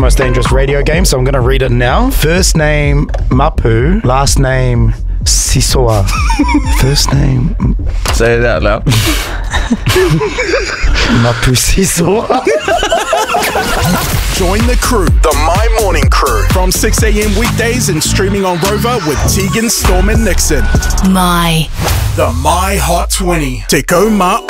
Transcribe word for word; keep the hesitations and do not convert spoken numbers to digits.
Most Dangerous Radio game, so I'm going to read it now. First name, Mapu. Last name, Sisoa. First name... Say it out loud. Mapu Sisoa. Join the crew, the My Morning Crew, from six a.m. weekdays and streaming on Rover with Tegan, Storm and Nixon. My. The My Hot twenty. Te Ko Ma